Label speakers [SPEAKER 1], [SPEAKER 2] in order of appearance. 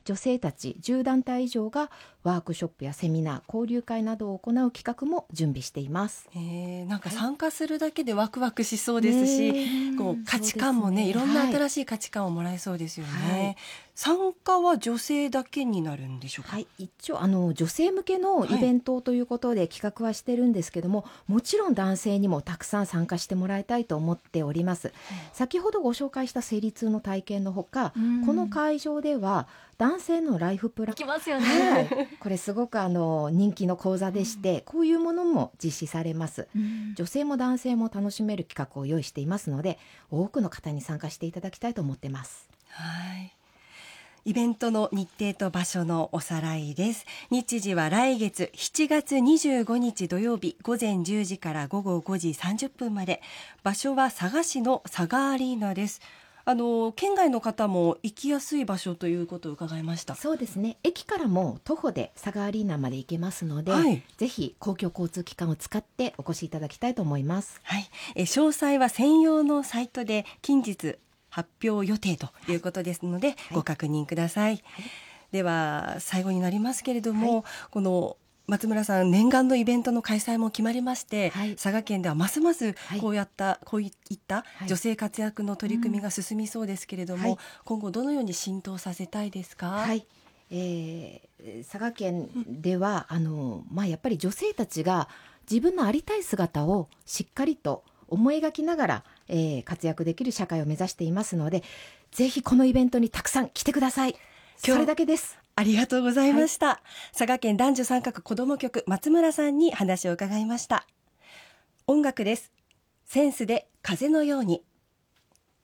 [SPEAKER 1] 女性たち10団体以上がワークショップやセミナー、交流会などを行う企画も準備しています。
[SPEAKER 2] なんか参加するだけでワクワクしそうですし、こう価値観もね、いろんな新しい価値観をもらえそうですよね。参加は女性だけになるんでしょうか？
[SPEAKER 1] 一応女性向けのイベントということで企画はしてるんですけども、もちろん男性にもたくさん参加してもらいたいと思っております。先ほどご紹介した生理痛の体験のほか、この会場では男性のライフプラン、
[SPEAKER 3] きますよね。
[SPEAKER 1] これすごく人気の講座でして、こういうものも実施されます。女性も男性も楽しめる企画を用意していますので、多くの方に参加していただきたいと思ってます。
[SPEAKER 2] イベントの日程と場所のおさらいです。日時は来月7月25日土曜日午前10時から午後5時30分まで。場所は佐賀市の佐賀アリーナです。県外の方も行きやすい場所ということを伺いました。
[SPEAKER 1] そうですね、駅からも徒歩で佐賀アリーナまで行けますので、ぜひ公共交通機関を使ってお越しいただきたいと思います。
[SPEAKER 2] 詳細は専用のサイトで近日発表予定ということですので、ご確認ください。では最後になりますけれども、この松村さん、念願のイベントの開催も決まりまして、佐賀県ではますますこういった女性活躍の取り組みが進みそうですけれども、今後どのように浸透させたいですか？
[SPEAKER 1] 佐賀県ではやっぱり女性たちが自分のありたい姿をしっかりと思い描きながら、活躍できる社会を目指していますので、ぜひこのイベントにたくさん来てください。それだけです。
[SPEAKER 2] ありがとうございました。佐賀県男女参画子ども局、松村さんに話を伺いました。音楽です。センスで風のように。